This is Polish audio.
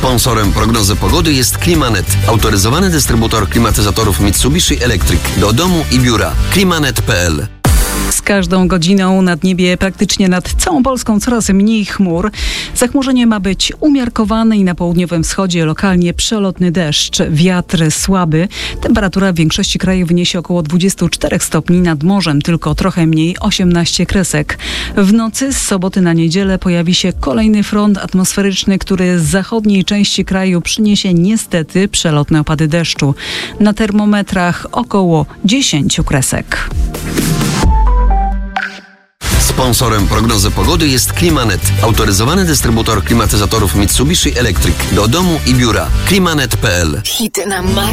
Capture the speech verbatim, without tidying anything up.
Sponsorem prognozy pogody jest Climanet, autoryzowany dystrybutor klimatyzatorów Mitsubishi Electric do domu i biura. climanet kropka p l. Z każdą godziną nad niebie praktycznie nad całą Polską coraz mniej chmur. Zachmurzenie ma być umiarkowane i na południowym wschodzie lokalnie przelotny deszcz. Wiatr słaby. Temperatura w większości kraju wyniesie około dwadzieścia cztery stopni, nad morzem tylko trochę mniej, osiemnaście kresek. W nocy z soboty na niedzielę pojawi się kolejny front atmosferyczny, który z zachodniej części kraju przyniesie niestety przelotne opady deszczu. Na termometrach około dziesięć kresek. Sponsorem prognozy pogody jest Climanet, autoryzowany dystrybutor klimatyzatorów Mitsubishi Electric do domu i biura. climanet kropka p l. Hity na